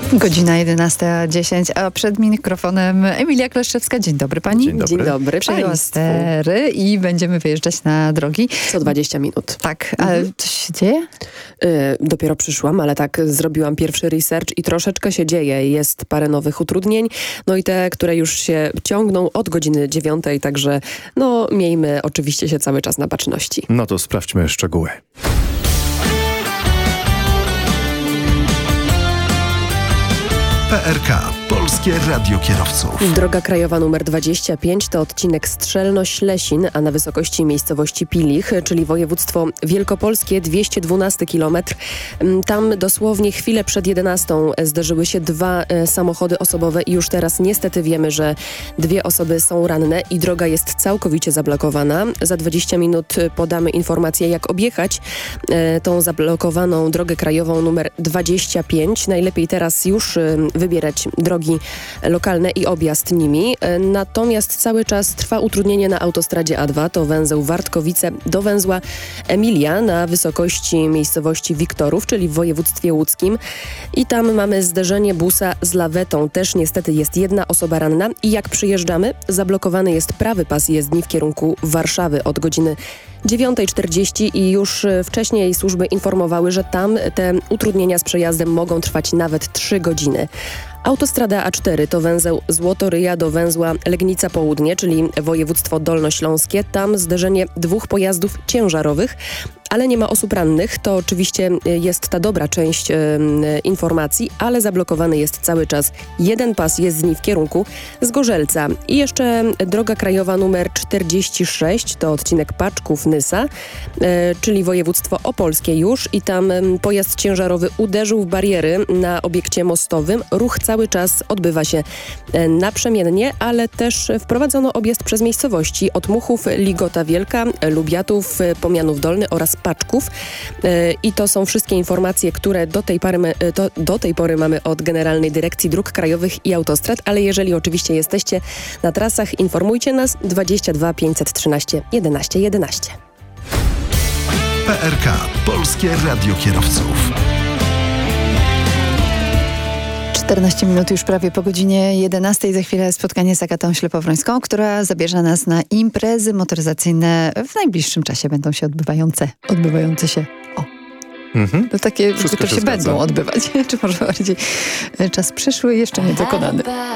Godzina 11:10, a przed mikrofonem Emilia Kleszczewska. Dzień dobry pani. Dzień dobry Przejęła stery i będziemy wyjeżdżać na drogi. Co 20 minut. Tak, ale coś się dzieje? Dopiero przyszłam, ale tak zrobiłam pierwszy research i troszeczkę się dzieje. Jest parę nowych utrudnień, no i te, które już się ciągną od godziny 9, także no miejmy oczywiście się cały czas na baczności. No to sprawdźmy szczegóły. PRK. Polskie Radio Kierowców. Droga krajowa numer 25 to odcinek Strzelno-Ślesin, a na wysokości miejscowości Pilich, czyli województwo wielkopolskie, 212 km. Tam dosłownie chwilę przed 11 zderzyły się dwa samochody osobowe i już teraz niestety wiemy, że 2 osoby są ranne i droga jest całkowicie zablokowana. Za 20 minut podamy informację, jak objechać tą zablokowaną drogę krajową numer 25. Najlepiej teraz już wybierać drogi lokalne i objazd nimi. Natomiast cały czas trwa utrudnienie na autostradzie A2. To węzeł Wartkowice do węzła Emilia na wysokości miejscowości Wiktorów, czyli w województwie łódzkim. I tam mamy zderzenie busa z lawetą. Też niestety jest 1 osoba ranna. I jak przyjeżdżamy, zablokowany jest prawy pas jezdni w kierunku Warszawy od godziny 9:40 i już wcześniej służby informowały, że tam te utrudnienia z przejazdem mogą trwać nawet 3 godziny. Autostrada A4 to węzeł Złotoryja do węzła Legnica Południe, czyli województwo dolnośląskie. Tam zderzenie 2 pojazdów ciężarowych, ale nie ma osób rannych. To oczywiście jest ta dobra część informacji, ale zablokowany jest cały czas 1 pas jezdni w kierunku Zgorzelca. I jeszcze droga krajowa numer 46 to odcinek Paczków-Nysa, czyli województwo opolskie już i tam pojazd ciężarowy uderzył w bariery na obiekcie mostowym. Ruch cały czas odbywa się naprzemiennie, ale też wprowadzono objazd przez miejscowości Otmuchów, Ligota Wielka, Lubiatów, Pomianów Dolny oraz Paczków. I to są wszystkie informacje, które do tej pory mamy od Generalnej Dyrekcji Dróg Krajowych i Autostrad, ale jeżeli oczywiście jesteście na trasach, informujcie nas 22 513 11 11. PRK. Polskie Radio Kierowców. 14 minut już prawie po godzinie 11. Za chwilę spotkanie z Agatą Ślepowrońską, która zabierze nas na imprezy motoryzacyjne. W najbliższym czasie będą się odbywające się. To takie, które się będą odbywać. Czy może bardziej czas przyszły, jeszcze nie dokonany.